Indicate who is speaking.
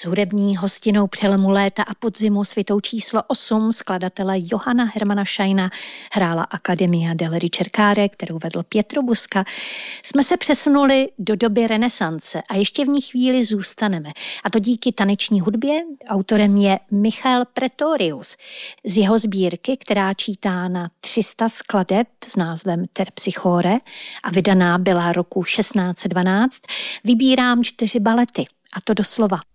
Speaker 1: S hudební hostinou přelomu léta a podzimu svitou číslo 8 skladatele Johana Hermana Scheina hrála Akademia Delery Čerkáre, kterou vedl Pietro Busca. Jsme se přesunuli do doby renesance a ještě v ní chvíli zůstaneme. A to díky taneční hudbě. Autorem je Michal Pretorius. Z jeho sbírky, která čítá na 300 skladeb s názvem Terpsichore a vydaná byla roku 1612, vybírám 4 balety. A to doslova.